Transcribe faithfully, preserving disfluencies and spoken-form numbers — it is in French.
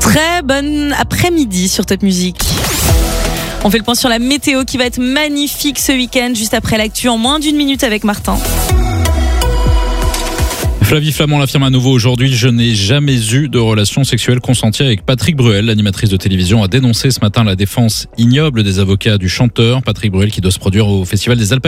Très bon après-midi sur Top Music. On fait le point sur la météo qui va être magnifique ce week-end, juste après l'actu en moins d'une minute avec Martin. Flavie Flamand l'affirme à nouveau aujourd'hui, je n'ai jamais eu de relation sexuelle consentie avec Patrick Bruel. L'animatrice de télévision a dénoncé ce matin la défense ignoble des avocats du chanteur. Patrick Bruel qui doit se produire au Festival des Alpes